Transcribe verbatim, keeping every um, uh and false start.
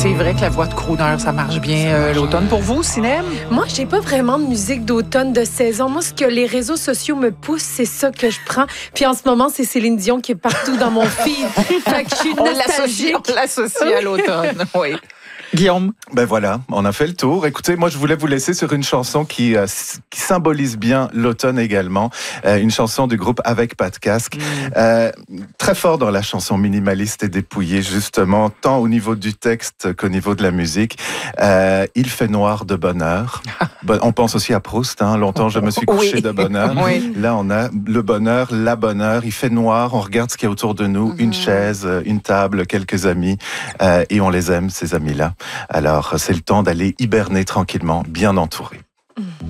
c'est vrai que la voix de crooner, ça marche bien euh, l'automne. Pour vous, Sinem? Moi, j'ai pas vraiment de musique d'automne, de saison. Moi, ce que les réseaux sociaux me poussent, c'est ça que je prends. Puis en ce moment, c'est Céline Dion qui est partout dans mon feed. Fait que je suis On l'associe, nostalgique. on l'associe à l'automne, oui. Guillaume? Ben voilà, on a fait le tour. Écoutez, moi je voulais vous laisser sur une chanson qui, euh, qui symbolise bien l'automne également. Euh, une chanson du groupe Avec Pas de Casque. Mm. Euh, très fort dans la chanson minimaliste et dépouillée, justement, tant au niveau du texte qu'au niveau de la musique. Euh, Il fait noir de bonheur. Bon, on pense aussi à Proust. Hein. Longtemps, je me suis couché oui. de bonheur. Oui. Là, on a le bonheur, la bonheur. Il fait noir, on regarde ce qu'il y a autour de nous. Mm. Une chaise, une table, quelques amis. Euh, et on les aime, ces amis-là. Alors, c'est le temps d'aller hiberner tranquillement, bien entouré.